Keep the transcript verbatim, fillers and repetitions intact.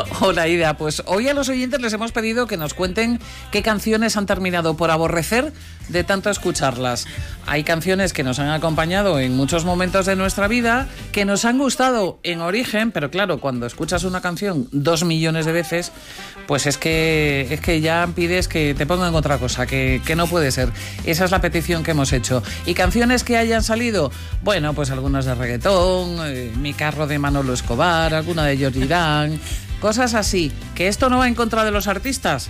Hola, Ida. Pues hoy a los oyentes les hemos pedido que nos cuenten qué canciones han terminado por aborrecer de tanto escucharlas. Hay canciones que nos han acompañado en muchos momentos de nuestra vida, que nos han gustado en origen, pero claro, cuando escuchas una canción dos millones de veces, pues es que, es que ya pides que te pongan otra cosa, que, que no puede ser. Esa es la petición que hemos hecho. Y canciones que hayan salido, bueno, pues algunas de reggaetón, eh, Mi carro de Manolo Escobar, alguna de Georgie Dan, cosas así. ¿Que esto no va en contra de los artistas?